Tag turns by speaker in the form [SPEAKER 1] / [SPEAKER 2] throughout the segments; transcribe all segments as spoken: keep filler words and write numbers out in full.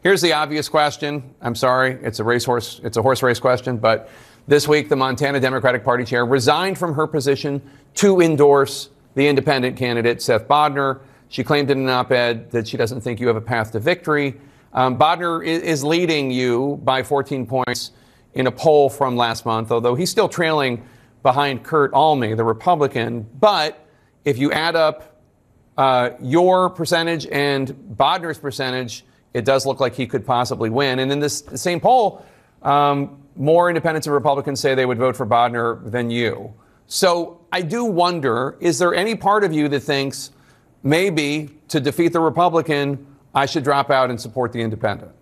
[SPEAKER 1] Here's the obvious question. I'm sorry, it's a racehorse, it's a horse race question, but this week the Montana Democratic Party chair resigned from her position to endorse the independent candidate, Seth Bodnar. She claimed in an op-ed that she doesn't think you have a path to victory. Um, Bodnar is, is leading you by fourteen points in a poll from last month, although he's still trailing behind Kurt Alme, the Republican. But if you add up uh, your percentage and Bodnar's percentage, it does look like he could possibly win. And in this same poll, um, more independents and Republicans say they would vote for Bodnar than you. So I do wonder, is there any part of you that thinks maybe to defeat the Republican, I should drop out and support the independent?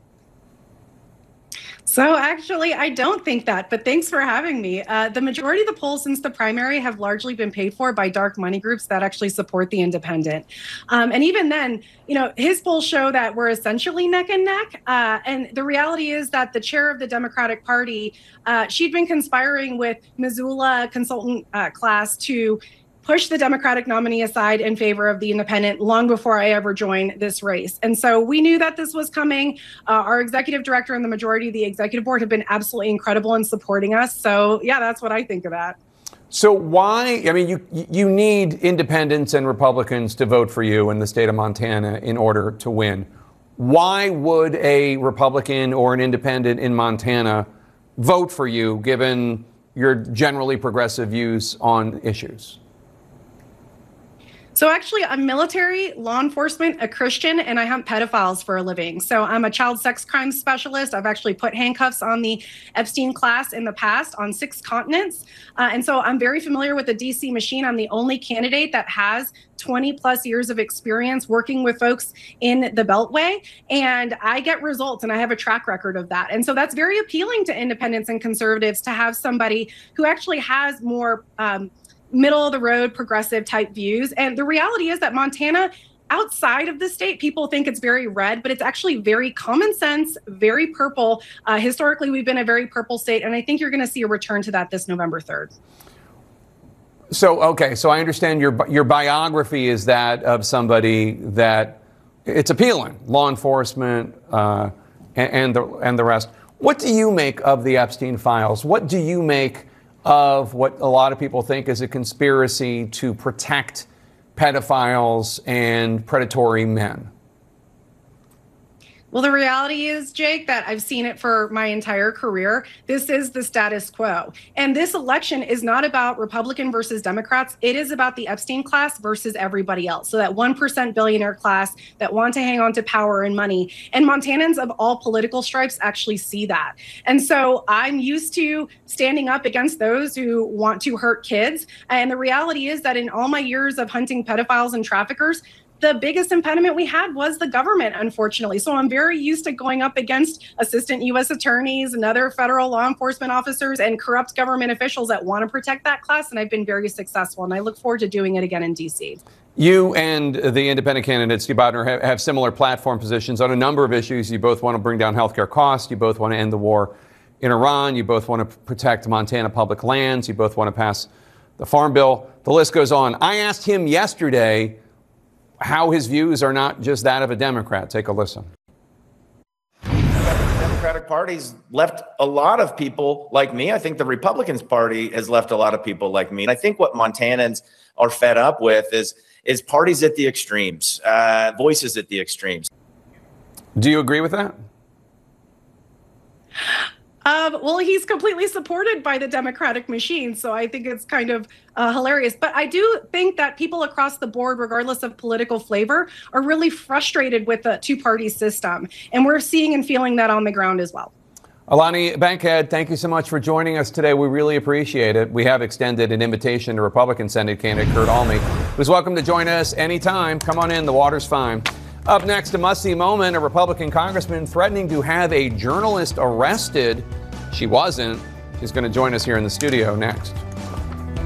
[SPEAKER 2] So actually, I don't think that, but thanks for having me. Uh, the majority of the polls since the primary have largely been paid for by dark money groups that actually support the independent. Um, and even then, you know, his polls show that we're essentially neck and neck. Uh, and the reality is that the chair of the Democratic Party, uh, she'd been conspiring with Missoula consultant uh, class to push the Democratic nominee aside in favor of the independent long before I ever joined this race. And so we knew that this was coming. Uh, our executive director and the majority of the executive board have been absolutely incredible in supporting us. So yeah, that's what I think of that.
[SPEAKER 1] So why, I mean, you you need independents and Republicans to vote for you in the state of Montana in order to win. Why would a Republican or an independent in Montana vote for you given your generally progressive views on issues?
[SPEAKER 2] So actually, I'm military, law enforcement, a Christian, and I hunt pedophiles for a living. So I'm a child sex crime specialist. I've actually put handcuffs on the Epstein class in the past on six continents. Uh, and so I'm very familiar with the D C machine. I'm the only candidate that has twenty plus years of experience working with folks in the Beltway. And I get results, and I have a track record of that. And so that's very appealing to independents and conservatives to have somebody who actually has more um, middle of the road progressive type views. And the reality is that Montana, outside of the state, people think it's very red, but it's actually very common sense, very purple. Uh, historically, we've been a very purple state, and I think you're going to see a return to that this November third.
[SPEAKER 1] So, okay, so I understand your your biography is that of somebody that it's appealing, law enforcement uh, and, and the and the rest. What do you make of the Epstein files? What do you make of what a lot of people think is a conspiracy to protect pedophiles and predatory men?
[SPEAKER 2] Well, the reality is, Jake, that I've seen it for my entire career. This is the status quo. And this election is not about Republican versus Democrats. It is about the Epstein class versus everybody else. So that one percent billionaire class that want to hang on to power and money. And Montanans of all political stripes actually see that. And so I'm used to standing up against those who want to hurt kids. And the reality is that in all my years of hunting pedophiles and traffickers, the biggest impediment we had was the government, unfortunately. So I'm very used to going up against assistant U S attorneys and other federal law enforcement officers and corrupt government officials that want to protect that class. And I've been very successful. And I look forward to doing it again in D C.
[SPEAKER 1] You and the independent candidate, Steve Bodnar, have, have similar platform positions on a number of issues. You both want to bring down healthcare costs. You both want to end the war in Iran. You both want to protect Montana public lands. You both want to pass the Farm Bill. The list goes on. I asked him yesterday how his views are not just that of a Democrat. Take a listen.
[SPEAKER 3] The Democratic Party's left a lot of people like me. I think the Republicans Party has left a lot of people like me. And I think what Montanans are fed up with is, is parties at the extremes, uh, voices at the extremes.
[SPEAKER 1] Do you agree with that?
[SPEAKER 2] Um, well, he's completely supported by the Democratic machine, so I think it's kind of uh, hilarious. But I do think that people across the board, regardless of political flavor, are really frustrated with the two-party system. And we're seeing and feeling that on the ground as well.
[SPEAKER 1] Alani Bankhead, thank you so much for joining us today. We really appreciate it. We have extended an invitation to Republican Senate candidate Kurt Alme, who's welcome to join us anytime. Come on in, the water's fine. Up next, a must-see moment, a Republican congressman threatening to have a journalist arrested. She wasn't. She's going to join us here in the studio next.